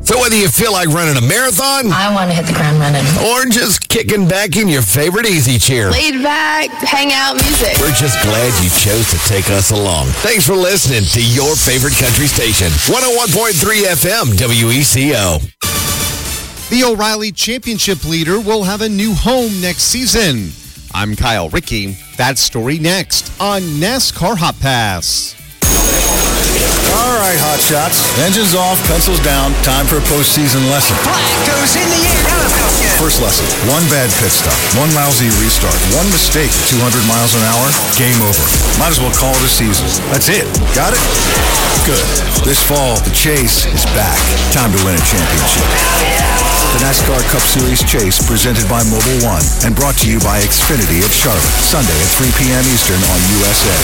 So whether you feel like running a marathon, I want to hit the ground running, or just kicking back in your favorite easy chair, laid back, hangout music, we're just glad you chose to take us along. Thanks for listening to your favorite country station, 101.3 FM WECO. The O'Reilly Championship leader will have a new home next season. I'm Kyle Rickey. That story next on NASCAR Hot Pass. All right, hot shots. Engines off, pencils down. Time for a postseason lesson. Flag goes in the air. First lesson, one bad pit stop, one lousy restart, one mistake at 200 miles an hour, game over. Might as well call it a season. That's it. Got it? Good. This fall, the Chase is back. Time to win a championship. The NASCAR Cup Series Chase, presented by Mobil 1 and brought to you by Xfinity at Charlotte, Sunday at 3 p.m. Eastern on USA.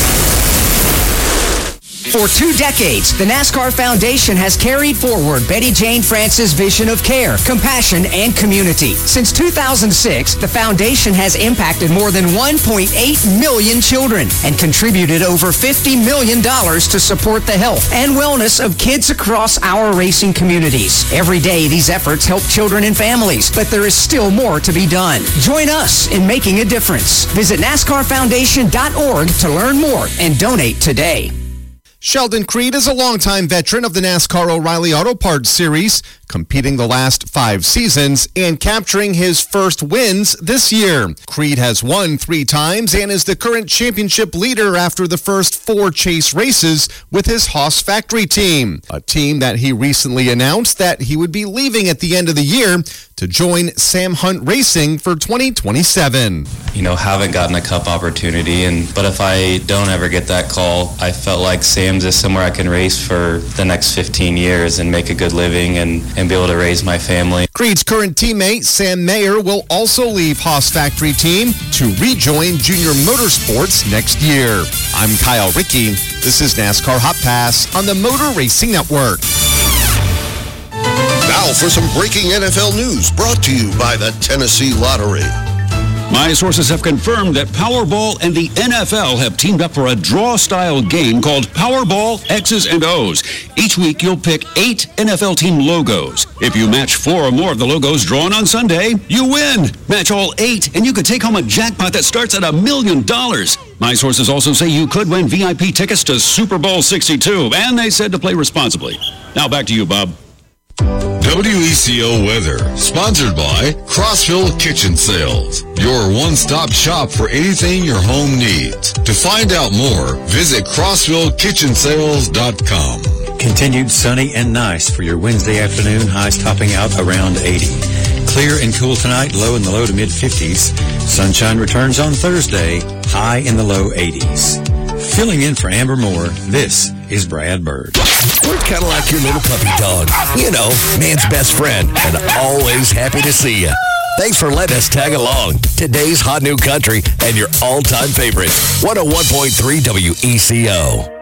For 2 decades, the NASCAR Foundation has carried forward Betty Jane France's vision of care, compassion, and community. Since 2006, the foundation has impacted more than 1.8 million children and contributed over $50 million to support the health and wellness of kids across our racing communities. Every day, these efforts help children and families, but there is still more to be done. Join us in making a difference. Visit NASCARFoundation.org to learn more and donate today. Sheldon Creed is a longtime veteran of the NASCAR O'Reilly Auto Parts Series, competing the last 5 seasons and capturing his first wins this year. Creed has won 3 times and is the current championship leader after the first 4 chase races with his Haas factory team, a team that he recently announced that he would be leaving at the end of the year to join Sam Hunt Racing for 2027. Haven't gotten a cup opportunity, but if I don't ever get that call, I felt like Sam's is somewhere I can race for the next 15 years and make a good living and be able to raise my family. Creed's current teammate, Sam Mayer, will also leave Haas factory team to rejoin Junior Motorsports next year. I'm Kyle Rickey. This is NASCAR Hot Pass on the Motor Racing Network. Now for some breaking NFL news brought to you by the Tennessee Lottery. My sources have confirmed that Powerball and the NFL have teamed up for a draw-style game called Powerball X's and O's. Each week, you'll pick 8 NFL team logos. If you match 4 or more of the logos drawn on Sunday, you win. Match all 8, and you could take home a jackpot that starts at $1 million. My sources also say you could win VIP tickets to Super Bowl 62, and they said to play responsibly. Now back to you, Bob. WECO weather, sponsored by Crossville Kitchen Sales, your one-stop shop for anything your home needs. To find out more, visit CrossvilleKitchenSales.com. Continued sunny and nice for your Wednesday afternoon, highs topping out around 80. Clear and cool tonight, low in the low to mid-50s. Sunshine returns on Thursday, high in the low 80s. Filling in for Amber Moore, this is Brad Bird. We're kind of like your little puppy dog. Man's best friend, and always happy to see you. Thanks for letting us tag along. Today's hot new country and your all-time favorite, 101.3 WECO.